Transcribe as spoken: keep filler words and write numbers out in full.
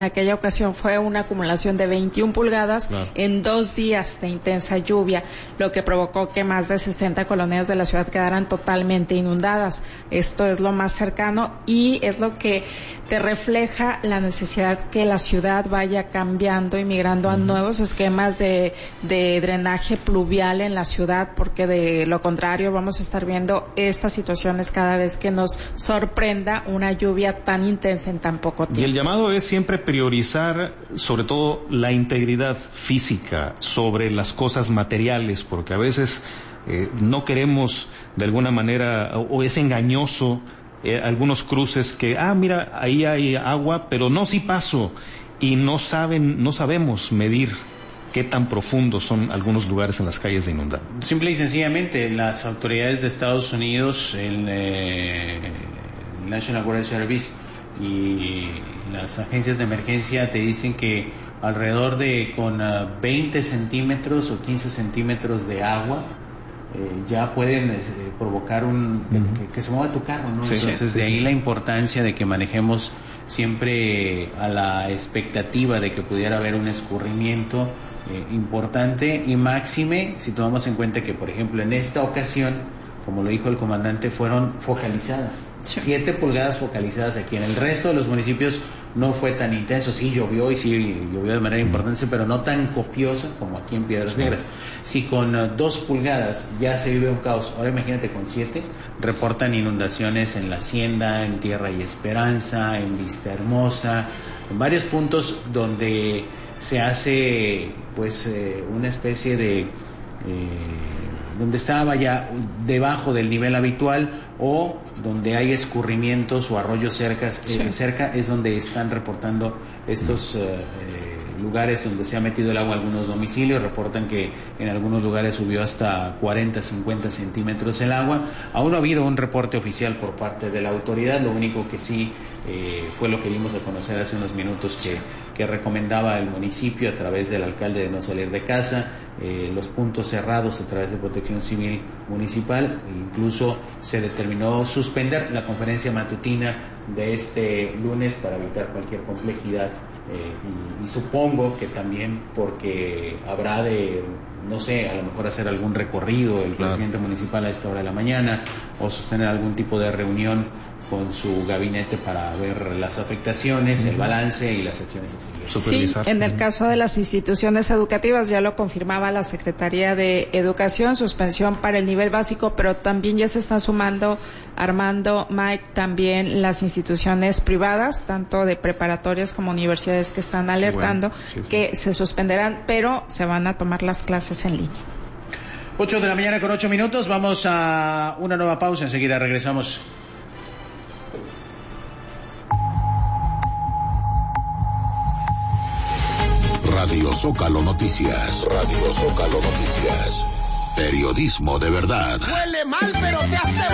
En aquella ocasión fue una acumulación de veintiuna pulgadas claro. en dos días de intensa lluvia, lo que provocó que más de sesenta colonias de la ciudad quedaran totalmente inundadas. Esto es lo más cercano y es lo que te refleja la necesidad que la ciudad vaya cambiando y migrando a nuevos esquemas de, de drenaje pluvial en la ciudad, porque de lo contrario vamos a estar viendo estas situaciones cada vez que nos sorprenda una lluvia tan intensa en tan poco tiempo. Y el llamado es siempre priorizar sobre todo la integridad física sobre las cosas materiales, porque a veces eh, no queremos de alguna manera, o, o es engañoso eh, algunos cruces que, ah, mira, ahí hay agua, pero no, sí paso, y no saben, no sabemos medir qué tan profundos son algunos lugares en las calles de inundar. Simple y sencillamente, las autoridades de Estados Unidos, el eh, National Weather Service y las agencias de emergencia te dicen que alrededor de con uh, veinte centímetros o quince centímetros de agua eh, ya pueden eh, provocar un uh-huh. que, que se mueva tu carro, ¿no? Sí, Entonces sí, de ahí sí. la importancia de que manejemos siempre a la expectativa de que pudiera haber un escurrimiento eh, importante y máxime si tomamos en cuenta que, por ejemplo, en esta ocasión, como lo dijo el comandante, fueron focalizadas, sí. siete pulgadas focalizadas aquí. En el resto de los municipios no fue tan intenso, sí llovió y sí llovió de manera importante, pero no tan copiosa como aquí en Piedras Negras. Si con uh, dos pulgadas ya se vive un caos, ahora imagínate con siete, reportan inundaciones en La Hacienda, en Tierra y Esperanza, en Vista Hermosa, en varios puntos donde se hace pues eh, una especie de... Eh, donde estaba ya debajo del nivel habitual o donde hay escurrimientos o arroyos cercas, sí. eh, cerca es donde están reportando estos eh, lugares donde se ha metido el agua a algunos domicilios. Reportan que en algunos lugares subió hasta cuarenta, cincuenta centímetros el agua. Aún no ha habido un reporte oficial por parte de la autoridad, lo único que sí eh, fue lo que dimos a conocer hace unos minutos que, que recomendaba el municipio a través del alcalde de no salir de casa, eh, los puntos cerrados a través de Protección Civil Municipal. Incluso se determinó suspender la conferencia matutina de este lunes para evitar cualquier complejidad eh, y, y supongo que también porque habrá de, no sé, a lo mejor hacer algún recorrido el claro. presidente municipal a esta hora de la mañana o sostener algún tipo de reunión con su gabinete para ver las afectaciones, uh-huh. el balance y las acciones a seguir. Sí, en el caso de las instituciones educativas ya lo confirmaba la Secretaría de Educación, suspensión para el nivel básico, pero también ya se están sumando, Armando, Mike, también las instituciones privadas, tanto de preparatorias como universidades que están alertando bueno, sí, sí. que se suspenderán, pero se van a tomar las clases en línea. ocho de la mañana con ocho minutos, vamos a una nueva pausa, enseguida regresamos. Radio Zócalo Noticias. Radio Zócalo Noticias. Periodismo de verdad. Huele mal, pero te hace